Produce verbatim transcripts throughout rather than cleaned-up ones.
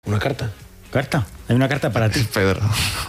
Una carta. ¿Carta? Hay una carta para ti. Pedro.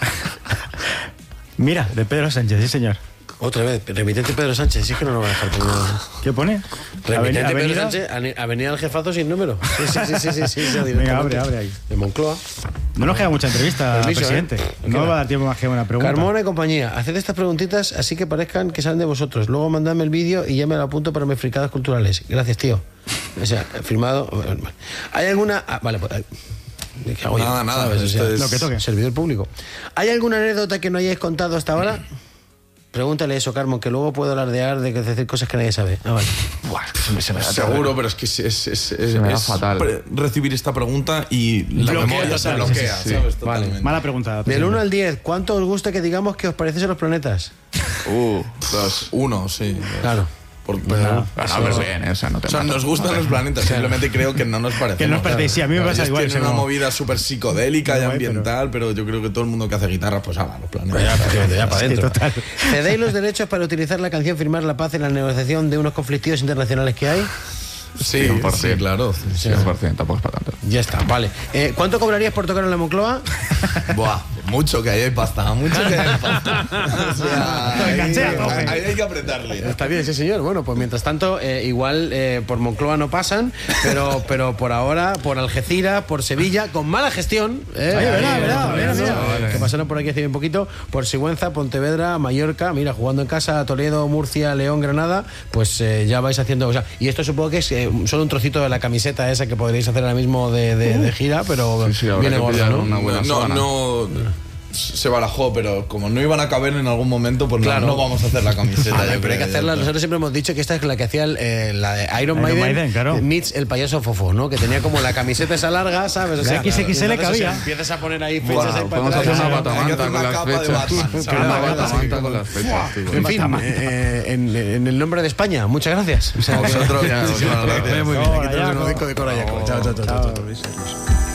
Mira, de Pedro Sánchez, sí señor. Otra vez, remitente Pedro Sánchez, sí que no lo va a dejar por nada. ¿Qué pone? Remitente Avenida- Pedro Sánchez, Avenida del Jefazo sin número. Sí, sí, sí, sí, sí, sí, sí, Venga, abre, abre ahí. De Moncloa. No nos queda mucha entrevista, Permiso, presidente. ¿eh? No Queda. va a dar tiempo más que una pregunta. Carmona y compañía, haced estas preguntitas así que parezcan que salen de vosotros. Luego mandadme el vídeo y ya me lo apunto para mis fricadas culturales. Gracias, tío. O sea, firmado. ¿Hay alguna...? Ah, vale, pues... ¿Qué hago yo? Nada, nada, ¿Sabes? O sea, esto es- Lo que toque. servidor público. ¿Hay alguna anécdota que no hayáis contado hasta ahora? Pregúntale eso, Carmon, que luego puedo alardear de que decir cosas que nadie sabe. Ah, vale. Buah, se me seguro, pero es que es, es, es, es- me da es fatal. pre- recibir esta pregunta y la Bloquea memoria se total, bloquea, sí, sí, ¿sabes? Vale. Totalmente. Mala pregunta. Del presidente. uno al diez, ¿cuánto os gusta que digamos que os parecen los planetas? Uh, dos, uno, sí. Claro. Porque, Bueno, Ah, no, pero bien, ¿eh? O sea, no te o sea, mato. nos gustan los planetas, simplemente creo que no nos parecen. Que no os parece, sí, a mí me pasa igual, Tiene seguro. una movida súper psicodélica y Guay, ambiental, pero... yo creo que todo el mundo que hace guitarra, pues habla los planetas. Pues ya, efectivamente, ya para Sí, adentro. total. ¿Cedéis los derechos para utilizar la canción Firmar la Paz en la negociación de unos conflictivos internacionales que hay? Sí, cien por sí, ciento. claro. cien por ciento, tampoco es para tanto. Ya está, vale. Eh, ¿Cuánto cobrarías por tocar en la Moncloa? Buah, mucho que ahí hay pasta, mucho que hay pasta. O sea, ahí, Caché a tope. ahí hay que apretarle. Está bien, sí, señor. Bueno, pues mientras tanto, eh, igual eh, por Moncloa no pasan, pero, pero por ahora, por Algeciras, por Sevilla, con mala gestión. Eh, Oye, verá, ahí, verá, eh, verá, eso, verá. que pasaron por aquí hace un poquito, por Sigüenza, Pontevedra, Mallorca, mira, jugando en casa, Toledo, Murcia, León, Granada, pues eh, ya vais haciendo. O sea, y esto supongo que es eh, solo un trocito de la camiseta esa que podréis hacer ahora mismo de, de, de gira, pero Sí, sí, habrá viene que gorda, pillar ¿no? una buena No, sábana. no, se barajó, pero como no iban a caber en algún momento, pues no- Claro. no, vamos a hacer la camiseta. Ah, yo pero hay que creo, hacerla. ya está. Nosotros siempre hemos dicho que esta es la que hacía el, eh, la de Iron, Iron Maiden, Maiden, claro. meets el payaso Fofo, ¿no? Que tenía como la camiseta esa larga, ¿sabes? O La X X L y entonces, cabía. o sea, empiezas a poner ahí Buah, fechas ahí para podemos atrás. hacer una Hay que batamanta hacer con una las capa de fechas. Batman, Una ¿sabes? batamanta con las fechas, tío. En fin, eh, en, en el nombre de España, muchas gracias. O sea, A vosotros, Ya, muchísimas muchas gracias. muy bien. Aquí Hola, tenemos un Yaco. disco de Cora Yaco. Chao, chao, chao, chao, chao.